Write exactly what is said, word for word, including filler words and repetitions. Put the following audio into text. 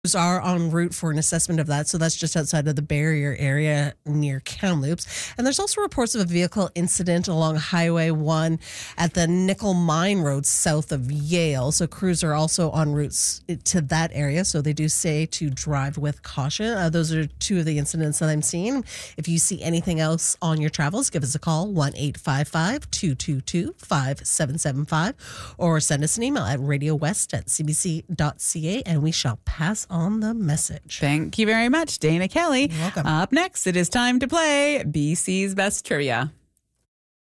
are en route for an assessment of that. So that's just outside of the barrier area near Kamloops. And there's also reports of a vehicle incident along Highway one at the Nickel Mine Road south of Yale. So crews are also en route to that area. So they do say to drive with caution. Uh, those are two of the incidents that I'm seeing. If you see anything else on your travels, give us a call, one eight five five, two two two, five seven seven five, or send us an email at radiowest at c b c dot c a, and we shall pass on the message. Thank you very much, Dana Kelly. You're welcome. Up next, it is time to play B C's Best Trivia.